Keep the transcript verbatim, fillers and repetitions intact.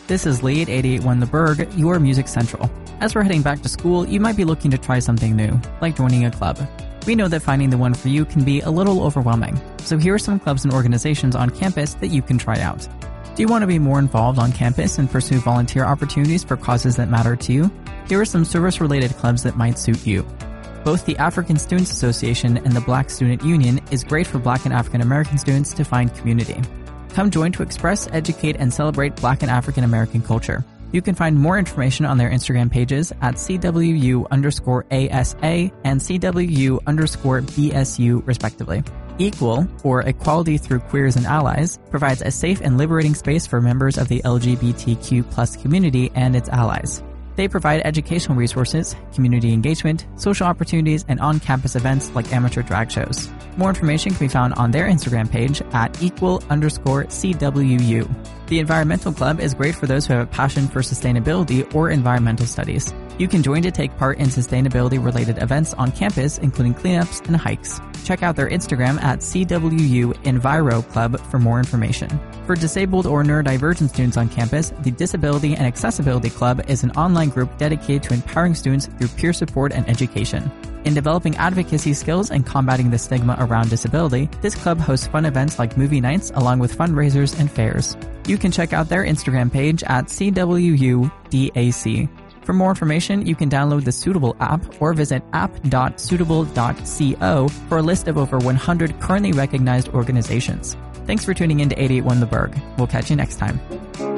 This is Lee at eighty-eight point one The Berg, your Music Central. As we're heading back to school, you might be looking to try something new, like joining a club. We know that finding the one for you can be a little overwhelming, so here are some clubs and organizations on campus that you can try out. Do you want to be more involved on campus and pursue volunteer opportunities for causes that matter to you? Here are some service-related clubs that might suit you. Both the African Students Association and the Black Student Union is great for Black and African American students to find community. Come join to express, educate, and celebrate Black and African American culture. You can find more information on their Instagram pages at CWU underscore ASA and CWU underscore BSU respectively. Equal, or Equality Through Queers and Allies, provides a safe and liberating space for members of the L G B T Q plus community and its allies. They provide educational resources, community engagement, social opportunities, and on-campus events like amateur drag shows. More information can be found on their Instagram page at equal underscore CWU. The Environmental Club is great for those who have a passion for sustainability or environmental studies. You can join to take part in sustainability-related events on campus, including cleanups and hikes. Check out their Instagram at C W U Enviro Club for more information. For disabled or neurodivergent students on campus, the Disability and Accessibility Club is an online group dedicated to empowering students through peer support and education. In developing advocacy skills and combating the stigma around disability, this club hosts fun events like movie nights along with fundraisers and fairs. You can check out their Instagram page at C W U D A C. For more information, you can download the Suitable app or visit app dot suitable dot co for a list of over one hundred currently recognized organizations. Thanks for tuning in to eighty-eight point one The Berg. We'll catch you next time.